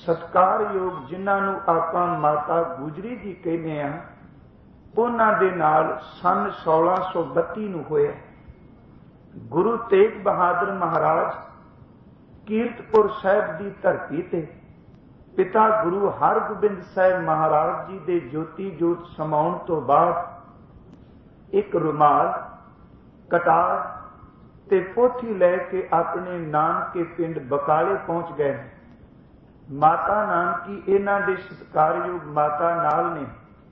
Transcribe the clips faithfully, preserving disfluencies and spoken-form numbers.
सत्कारयोग जिन्हां नूं आपां माता गुजरी जी कहने आ, उन्हां दे नाल सन सोलह सौ बत्ती नूं होया। गुरु तेग बहादुर महाराज कीरतपुर साहिब की धरती ते पिता गुरु हरगोबिंद साहिब महाराज जी दे ज्योति जोत समाउण तो बाद एक रुमाल, कटार ते पोथी लैके अपने नानके पिंड बकाले पहुंच गए। माता नानकी इन्हां दे सत्कारयोग माता नाल ने,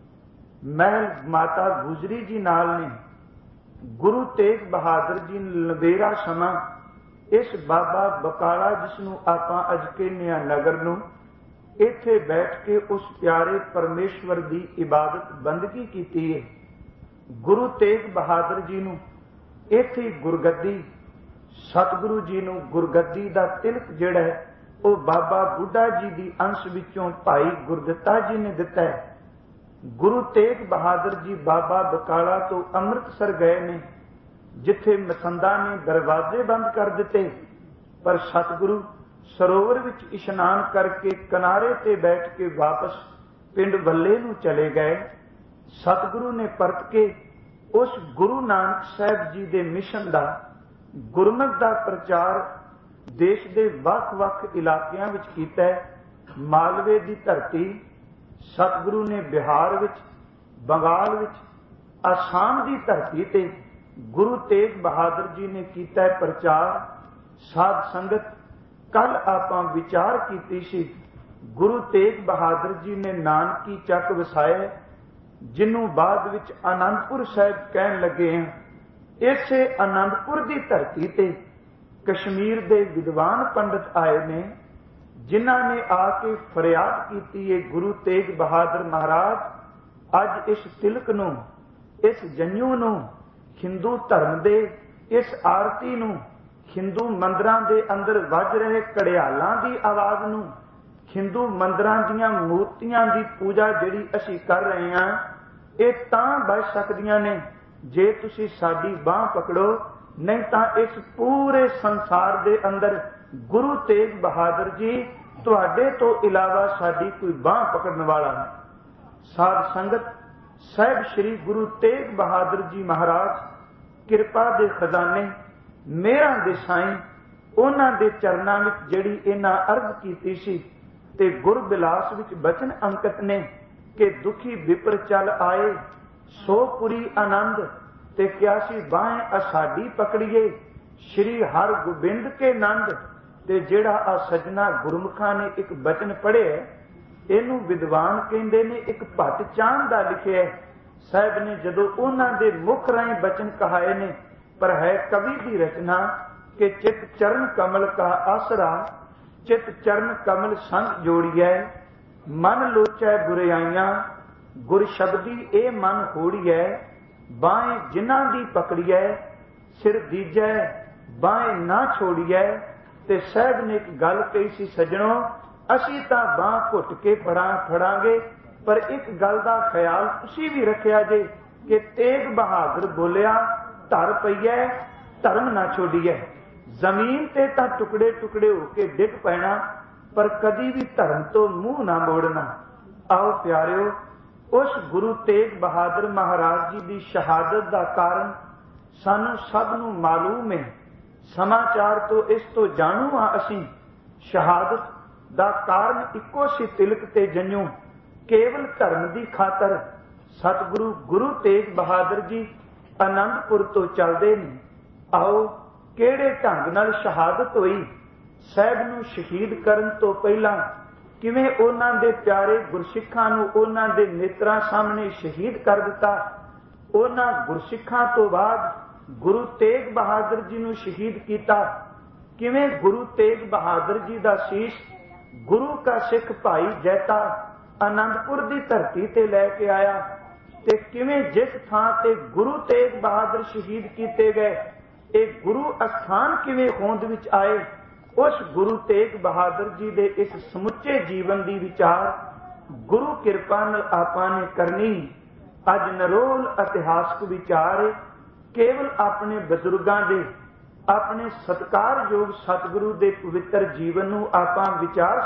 महल माता गुजरी जी नाल ने। गुरु तेग बहादुर जी लंबेरा समा इस बाबा बकाला जिसनों आपां अज कहने आ नगर नूं, इत्थे बैठ के उस प्यारे परमेश्वर की इबादत बंदगी की है। गुरु तेग बहादुर जी नूं इत्थे गुरगद्दी, सतगुरु जी नूं गुरगद्दी दा तिलक जिहड़ा है वो बाबा बुढ़ा जी की अंश विचों भाई गुरदित्ता जी ने दिता है। गुरु तेग बहादुर जी बाबा बकाला तो अमृतसर गए ने, जिथे मसंदा ने दरवाजे बंद कर दिते, पर सतगुरु सरोवर विच इशनान करके किनारे ते बैठ के वापस पिंड वल्ले नूं चले गए। सतगुरु ने परत के उस गुरु नानक साहब जी दे मिशन दा, गुरमत दा प्रचार देश दे वख-वख इलाकियां विच कीता है। मालवे दी धरती, सतगुरु ने बिहार विच, बंगाल विच, आसाम दी धरती ते गुरु तेग बहादुर जी ने कीता है प्रचार। साध संगत कल आपां विचार कीती सी, गुरु तेग बहादुर जी ने नानकी चक वसाए, जिन्हों बाद विच आनंदपुर साहिब कहन लगे हैं। इसे आनंदपुर दी धरती ते कश्मीर दे विद्वान पंडित आए ने, जिन्हां ने आके फरियाद की है, गुरु तेग बहादुर महाराज अज इस तिलक नूं, इस जन्यू नूं, हिंदू धर्म दे इस आरती नूं, हिंदू मंदिरां दे अंदर वज रहे घड़ियालां दी आवाज़ नूं, हिंदू मंदिरां दीयां मूर्तियां दी पूजा जिहड़ी असीं कर रहे हां, इह तां बच सकदियां ने जे तुसीं साडी बांह पकड़ो, नहीं तां इस पूरे संसार दे अंदर गुरु तेग बहादुर जी तुहाडे तो इलावा साडी कोई बांह पकड़न वाला नहीं। साध संगत साहिब श्री गुरु तेग बहादुर जी महाराज किरपा दे खजाने मेहरां दे साईं, उन्हां दे चरनां विच जिहड़ी इन्हां अर्ज कीती सी ते गुरबिलास विच बचन अंकित ने कि दुखी विपर चल आए सो पुरी आनंद, ते क्यासी बाहें असाडी पकड़िए श्री हर गोबिंद के नंद। ते जिहड़ा आ सजना गुरमुखां ने एक बचन पढ़िया, इनू विद्वान कहंदे ने एक भट चांद दा लिखिया है। साहिब ने जदों उन्हां दे मुख राहीं बचन कहाए ने, पर है कवि की रचना कि चित चरण कमल का आसरा, चित चरण कमल संग जोड़िए, मन लोचै बुराइयां, गुर शब्दी ए मन होड़िए, बाहें जिन्हां दी पकड़िए, सिर दीजै बाहें ना छोड़िए। ते साहब ने एक गल कही सी, सजणों असीं तां बांह घुट के फड़ा फड़ांगे, पर एक गल दा ख्याल तुसीं भी रखिया जे कि तेग बहादुर बोलिया धर पईए धर्म ना छोड़िए। जमीन ते तां टुकड़े टुकड़े होके डिग पैना, पर कदी भी धर्म तो मूँह ना मोड़ना। आओ प्यारिओ, उस गुरु तेग बहादुर महाराज जी की शहादत का कारण सानू सब नू मालूम है। समाचार तो इस तो जाणू आ असीं, शहादत का कारण इक्को सी तिलक ते जन्यू, केवल धर्म की खातर सतगुरु गुरु तेग बहादुर जी आनंदपुर तो चलते ने। आओ किहड़े ढंग नाल शहादत हुई, साहिब नू शहीद करन तो पहला किवें उन्हां दे प्यारे गुरसिखां नू उन्हां दे नेत्रां सामने शहीद कर दिता, उन्हां गुरसिखां तो बाद गुरु तेग बहादुर जी नू शहीद किया, किवें गुरु तेग बहादुर जी दा शीश गुरु का सिख भाई जैता आनंदपुर दी धरती ते लैके आया, ते किवें जिस थां ते गुरु तेग बहादुर शहीद किए गए, एक गुरु अस्थान किवें होंद विच आए। उस गुरु तेग बहादुर जी दे इस समुचे जीवन की विचार गुरु किरपा नाल आपां ने करनी। अज नरोल इतिहासक विचार केवल अपने बजुर्गां दे, अपने सत्कारयोग सतगुरु दे पवित्र जीवन नूं आपां विचार